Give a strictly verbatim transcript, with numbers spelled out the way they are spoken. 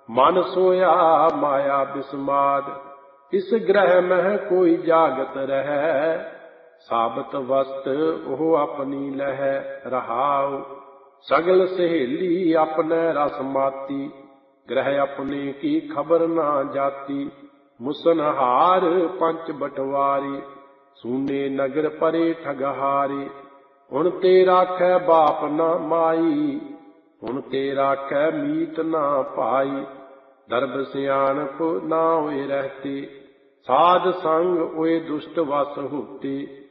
मन सोया माया बिस्माद। इस ग्रह मह कोई जागत रह, साबत वस्त ओह अपनी लह रहाओ। सगल सहेली अपने रस माती, ग्रह अपने की खबर ना जाती। मुसनहार पंच बटवारी, सूने नगर परे ठगहारी। हुण ते राखै बाप ना माई, हुण ते राखै मीत ना भाई। दर्ब सियाणप ना होए रहते, साध संग ओए दुष्ट वस होते।